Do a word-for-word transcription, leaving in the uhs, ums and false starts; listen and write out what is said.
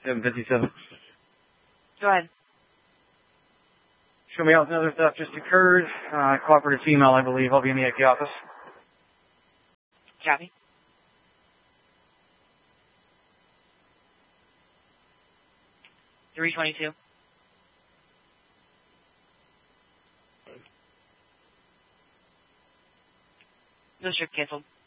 seven fifty-seven. Go ahead. Show me out another theft just occurred. Uh, cooperative female, I believe. I'll be in the A K office. Copy. three twenty-two. No strip canceled.